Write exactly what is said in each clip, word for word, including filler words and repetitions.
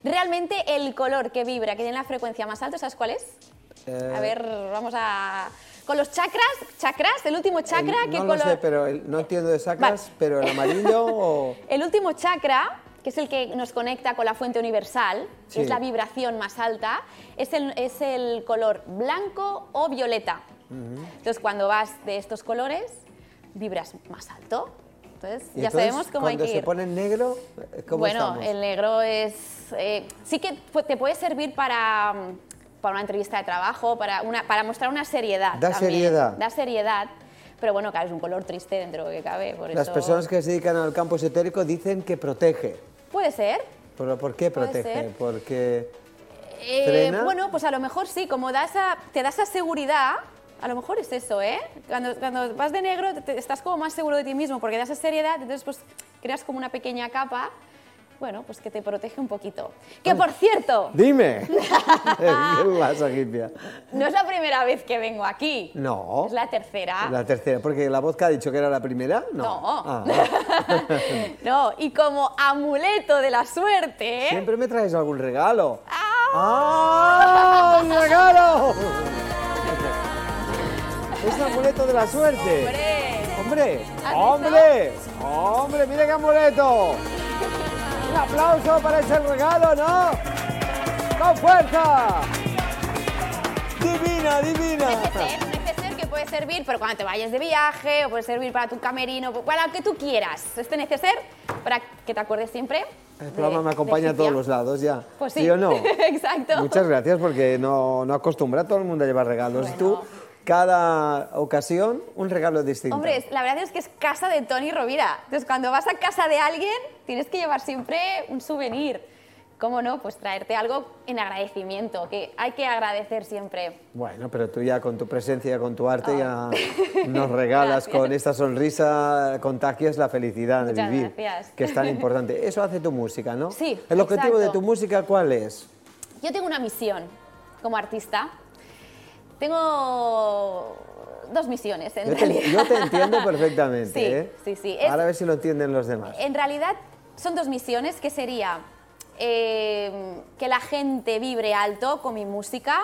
Realmente el color que vibra, que tiene la frecuencia más alta, ¿sabes cuál es? Eh... A ver, vamos a... Con los chakras, chakras, el último chakra... El, ¿qué no color? lo sé, pero el, no entiendo de chakras, vale. Pero el amarillo o... El último chakra, que es el que nos conecta con la fuente universal, sí. Que es la vibración más alta, es el, es el color blanco o violeta. Uh-huh. Entonces, cuando vas de estos colores, vibras más alto. Entonces, ya entonces, sabemos cómo hay que ir. Cuando se pone en negro, ¿cómo bueno, estamos? El negro es... Eh, sí que te puede servir para... para una entrevista de trabajo, para, una, para mostrar una seriedad. Da también. seriedad. Da seriedad, pero bueno, claro, es un color triste dentro de lo que cabe. Por Las eso... personas que se dedican al campo esotérico dicen que protege. Puede ser. ¿Pero por qué protege? Ser. Porque eh, frena. Bueno, pues a lo mejor sí, como da esa, te da esa seguridad, a lo mejor es eso, ¿eh? Cuando, cuando vas de negro te, te, estás como más seguro de ti mismo porque da esa seriedad, entonces pues creas como una pequeña capa. Bueno, pues que te protege un poquito. Que, por cierto... Dime. ¿Qué pasa, Himpia? No es la primera vez que vengo aquí. No. Es la tercera. La tercera, porque la voz que ha dicho que era la primera, no. No. Ah. No, y como amuleto de la suerte... Siempre me traes algún regalo. ¡Ah! ¡Ah! ¡Un regalo! Es un amuleto de la suerte. ¡Hombre! ¡Hombre! ¡Hombre! ¡Hombre! ¡Mira qué amuleto! Un aplauso para ese regalo, ¿no? ¡Con fuerza! ¡Divina, divina! Un neceser, un neceser que puede servir, pero cuando te vayas de viaje, o puede servir para tu camerino, para lo que tú quieras. Este neceser, para que te acuerdes siempre. El programa me acompaña a todos los lados ya. Pues sí. ¿Sí o no? Exacto. Muchas gracias, porque no, no acostumbra a todo el mundo a llevar regalos. Bueno. Tú, cada ocasión, un regalo distinto. Hombre, la verdad es que es casa de Toni Rovira. Entonces, cuando vas a casa de alguien, tienes que llevar siempre un souvenir. ¿Cómo no? Pues traerte algo en agradecimiento, que hay que agradecer siempre. Bueno, pero tú ya con tu presencia, con tu arte, oh. ya nos regalas Gracias. Con esta sonrisa, contagias la felicidad de Muchas vivir, gracias. Que es tan importante. Eso hace tu música, ¿no? Sí, ¿El objetivo exacto. de tu música cuál es? Yo tengo una misión como artista. Tengo dos misiones, en yo realidad. Te, yo te entiendo perfectamente, sí, ¿eh? Sí, sí. Es, Ahora a ver si lo entienden los demás. En realidad son dos misiones, que sería eh, que la gente vibre alto con mi música,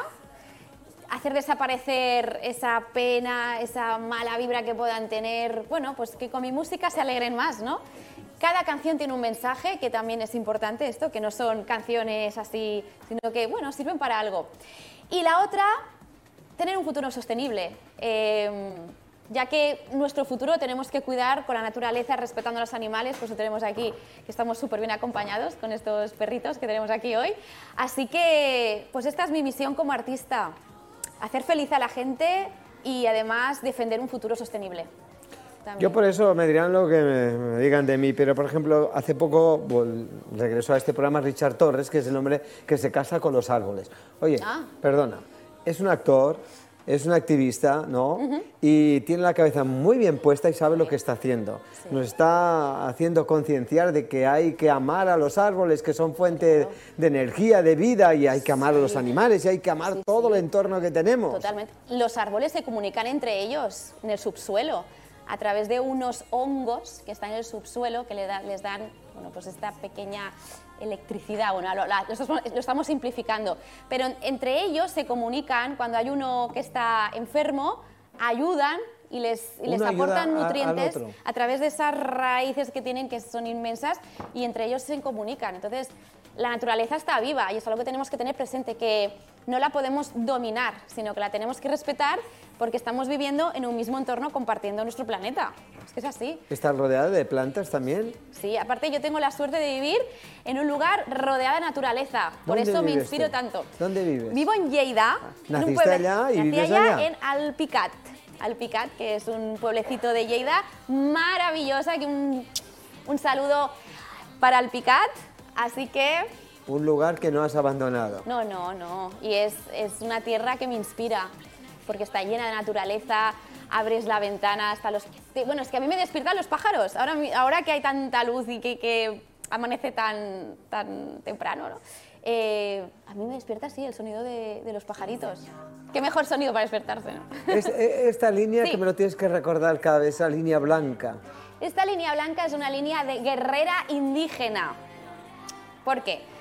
hacer desaparecer esa pena, esa mala vibra que puedan tener, bueno, pues que con mi música se alegren más, ¿no? Cada canción tiene un mensaje, que también es importante esto, que no son canciones así, sino que, bueno, sirven para algo. Y la otra, tener un futuro sostenible, eh, ya que nuestro futuro tenemos que cuidar con la naturaleza, respetando a los animales, pues lo tenemos aquí, que estamos súper bien acompañados con estos perritos que tenemos aquí hoy. Así que, pues esta es mi misión como artista, hacer feliz a la gente y además defender un futuro sostenible. También. Yo por eso me dirán lo que me, me digan de mí, pero por ejemplo, hace poco vol, regresó a este programa Richard Torres, que es el hombre que se casa con los árboles. Oye, ah. perdona, es un actor, es un activista, ¿no? Uh-huh. Y tiene la cabeza muy bien puesta y sabe lo que está haciendo. Sí. Nos está haciendo concienciar de que hay que amar a los árboles, que son fuente claro. de energía, de vida, y hay que amar sí. a los animales, y hay que amar sí, todo sí. el entorno que tenemos. Totalmente. Los árboles se comunican entre ellos, en el subsuelo, a través de unos hongos que están en el subsuelo, que le da, les dan, bueno, pues esta pequeña electricidad, bueno, lo, la, lo, lo estamos simplificando, pero entre ellos se comunican, cuando hay uno que está enfermo, ayudan y les, y les aportan nutrientes a, a través de esas raíces que tienen, que son inmensas, y entre ellos se comunican. Entonces, la naturaleza está viva y es algo que tenemos que tener presente, que no la podemos dominar, sino que la tenemos que respetar, porque estamos viviendo en un mismo entorno compartiendo nuestro planeta. Es que es así. ¿Estás rodeada de plantas también? Sí, aparte yo tengo la suerte de vivir en un lugar rodeada de naturaleza, por eso me inspiro tú? tanto. ¿Dónde vives? Vivo en Lleida. Ah, ¿naciste en un pueblo, allá y nací vives allá? allá? En Alpicat. Alpicat, que es un pueblecito de Lleida maravillosa, que un, un saludo para Alpicat, así que... Un lugar que no has abandonado. No, no, no, y es, es una tierra que me inspira, porque está llena de naturaleza, abres la ventana hasta los... Bueno, es que a mí me despiertan los pájaros, ahora, ahora que hay tanta luz y que, que amanece tan, tan temprano, ¿no? Eh, a mí me despierta, sí, el sonido de, de los pajaritos. Qué mejor sonido para despertarse, ¿no? Es, esta línea sí. que me lo tienes que recordar cada vez, esa línea blanca. Esta línea blanca es una línea de guerrera indígena. ¿Por qué?